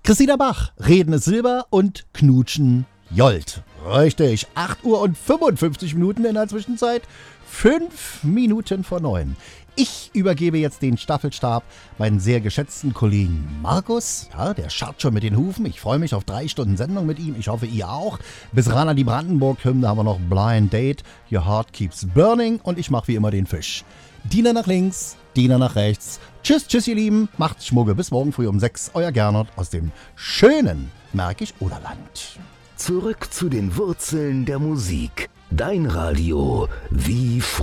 Christina Bach, Reden ist Silber und Knutschen Jolt. Richtig, 8 Uhr und 55 Minuten in der Zwischenzeit, 5 Minuten vor 9. Ich übergebe jetzt den Staffelstab meinen sehr geschätzten Kollegen Markus. Ja, der scharrt schon mit den Hufen. Ich freue mich auf 3 Stunden Sendung mit ihm. Ich hoffe, ihr auch. Bis ran an die Brandenburg-Hymne haben wir noch Blind Date, Your Heart Keeps Burning und ich mache wie immer den Fisch. Diener nach links, Diener nach rechts. Tschüss, tschüss ihr Lieben. Macht's Schmugge. Bis morgen früh um 6. Euer Gernot aus dem schönen Märkisch-Oderland. Zurück zu den Wurzeln der Musik. Dein Radio wie früher.